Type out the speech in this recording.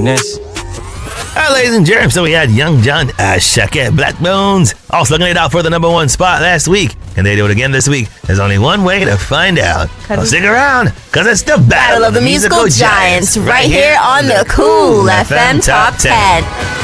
Goodness. All right, ladies and germs, so we had Young John, Shaka, Black Bones, all slugging it out for the #1 spot last week. And they do it again this week. There's only one way to find out. So stick around, because it's the Battle of the Musical Giants right here on the Cool FM Top 10.